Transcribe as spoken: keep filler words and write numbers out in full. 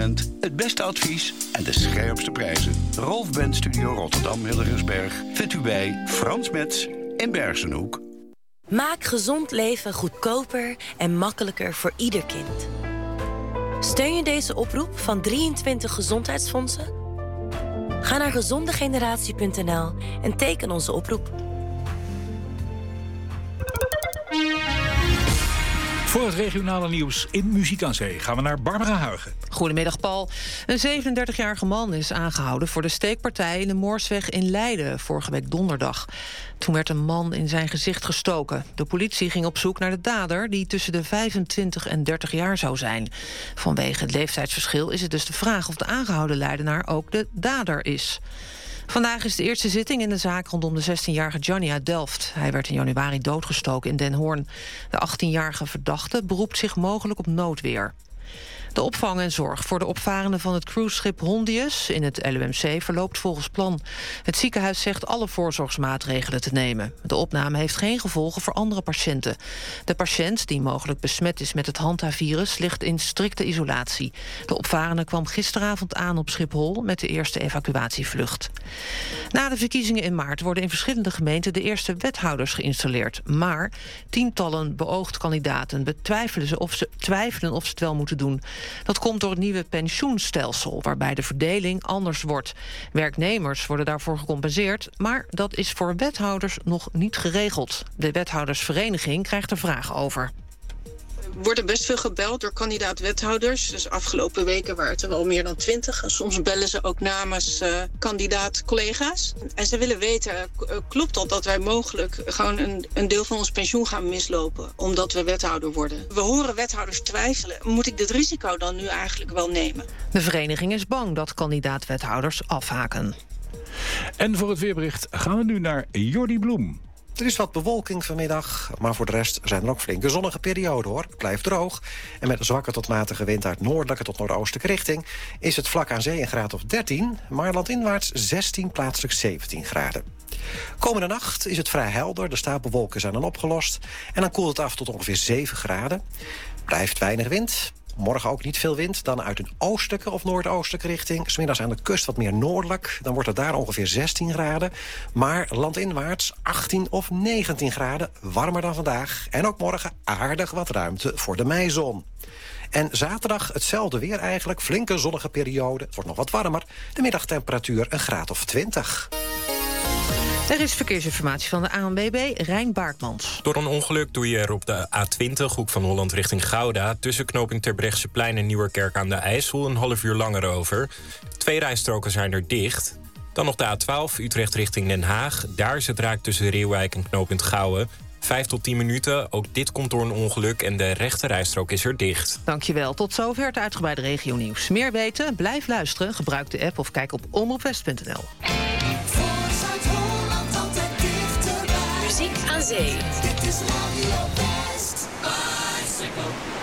assortiment, het beste advies en de scherpste prijzen. Rolf Benz Studio Rotterdam Hillegersberg vindt u bij Frans Metz in Bergenhoek. Maak gezond leven goedkoper en makkelijker voor ieder kind. Steun je deze oproep van drieëntwintig gezondheidsfondsen? Ga naar gezondegeneratie punt n l en teken onze oproep. Voor het regionale nieuws in Muziek aan Zee gaan we naar Barbara Huigen. Goedemiddag, Paul. Een zevenendertigjarige man is aangehouden voor de steekpartij in de Moorsweg in Leiden vorige week donderdag. Toen werd een man in zijn gezicht gestoken. De politie ging op zoek naar de dader, die tussen de vijfentwintig en dertig jaar zou zijn. Vanwege het leeftijdsverschil is het dus de vraag of de aangehouden Leidenaar ook de dader is. Vandaag is de eerste zitting in de zaak rondom de zestienjarige Gianni uit Delft. Hij werd in januari doodgestoken in Den Hoorn. De achttienjarige verdachte beroept zich mogelijk op noodweer. De opvang en zorg voor de opvarenden van het cruiseschip Hondius in het L U M C verloopt volgens plan. Het ziekenhuis zegt alle voorzorgsmaatregelen te nemen. De opname heeft geen gevolgen voor andere patiënten. De patiënt, die mogelijk besmet is met het Hanta-virus, ligt in strikte isolatie. De opvarende kwam gisteravond aan op Schiphol met de eerste evacuatievlucht. Na de verkiezingen in maart worden in verschillende gemeenten de eerste wethouders geïnstalleerd. Maar tientallen beoogd kandidaten betwijfelen ze of ze twijfelen of ze het wel moeten doen. Dat komt door het nieuwe pensioenstelsel, waarbij de verdeling anders wordt. Werknemers worden daarvoor gecompenseerd, maar dat is voor wethouders nog niet geregeld. De wethoudersvereniging krijgt er vragen over. Er worden best veel gebeld door kandidaat-wethouders. Dus afgelopen weken waren het er wel meer dan twintig. En soms bellen ze ook namens uh, kandidaat-collega's. En ze willen weten, uh, klopt dat dat wij mogelijk gewoon een, een deel van ons pensioen gaan mislopen, omdat we wethouder worden? We horen wethouders twijfelen. Moet ik dit risico dan nu eigenlijk wel nemen? De vereniging is bang dat kandidaat-wethouders afhaken. En voor het weerbericht gaan we nu naar Jordi Bloem. Er is wat bewolking vanmiddag, maar voor de rest zijn er ook flinke zonnige perioden, hoor. Het blijft droog. En met een zwakke tot matige wind uit noordelijke tot noordoostelijke richting is het vlak aan zee een graad of dertien, maar landinwaarts zestien, plaatselijk zeventien graden. Komende nacht is het vrij helder, de stapelwolken zijn dan opgelost en dan koelt het af tot ongeveer zeven graden. Blijft weinig wind. Morgen ook niet veel wind, dan uit een oostelijke of noordoostelijke richting. 's Middags aan de kust wat meer noordelijk. Dan wordt het daar ongeveer zestien graden. Maar landinwaarts achttien of negentien graden. Warmer dan vandaag. En ook morgen aardig wat ruimte voor de meizon. En zaterdag hetzelfde weer eigenlijk. Flinke zonnige periode. Het wordt nog wat warmer. De middagtemperatuur een graad of twintig. Er is verkeersinformatie van de A N W B, Rijn Baartmans. Door een ongeluk doe je er op de A twintig, hoek van Holland richting Gouda, tussen knooppunt Terbrechtseplein en Nieuwerkerk aan de IJssel een half uur langer over. Twee rijstroken zijn er dicht. Dan nog de A twaalf, Utrecht richting Den Haag. Daar is het raak tussen Reeuwijk en knooppunt Gouwen. Vijf tot tien minuten, ook dit komt door een ongeluk en de rechte rijstrook is er dicht. Dankjewel, tot zover het uitgebreide regionieuws. Meer weten, blijf luisteren, gebruik de app of kijk op omroepwest punt n l. Muziek aan Zee. Dit is Radio West. Bicycle.